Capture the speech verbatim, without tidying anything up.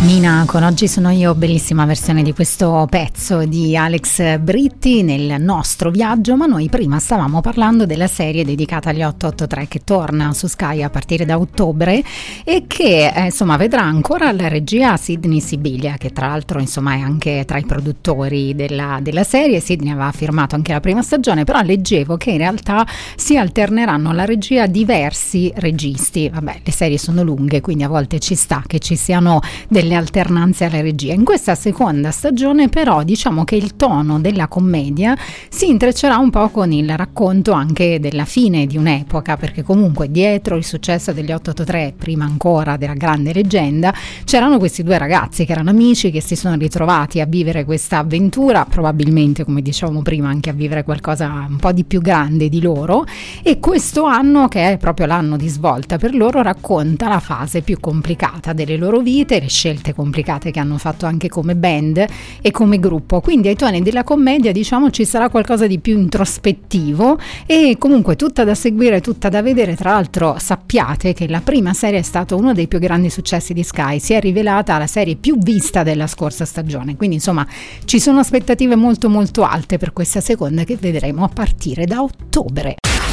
Nina con Oggi sono io, bellissima versione di questo pezzo di Alex Britti nel nostro viaggio, ma noi prima stavamo parlando della serie dedicata agli otto otto tre che torna su Sky a partire da ottobre e che eh, insomma vedrà ancora la regia Sidney Sibilia, che tra l'altro insomma è anche tra i produttori della, della serie. Sidney aveva firmato anche la prima stagione, però leggevo che in realtà si alterneranno alla regia diversi registi. Vabbè, le serie sono lunghe, quindi a volte ci sta che ci siano delle alternanze alla regia. In questa seconda stagione però diciamo che il tono della commedia si intreccerà un po' con il racconto anche della fine di un'epoca, perché comunque dietro il successo degli otto otto tre, prima ancora della grande leggenda, c'erano questi due ragazzi che erano amici, che si sono ritrovati a vivere questa avventura, probabilmente come dicevamo prima anche a vivere qualcosa un po' di più grande di loro, e questo anno, che è proprio l'anno di svolta per loro, racconta la fase più complicata delle loro vite, le scelte complicate che hanno fatto anche come band e come gruppo. Quindi ai toni della commedia diciamo ci sarà qualcosa di più introspettivo e comunque tutta da seguire, tutta da vedere. Tra l'altro sappiate che la prima serie è stato uno dei più grandi successi di Sky, si è rivelata la serie più vista della scorsa stagione, quindi insomma ci sono aspettative molto molto alte per questa seconda che vedremo a partire da ottobre.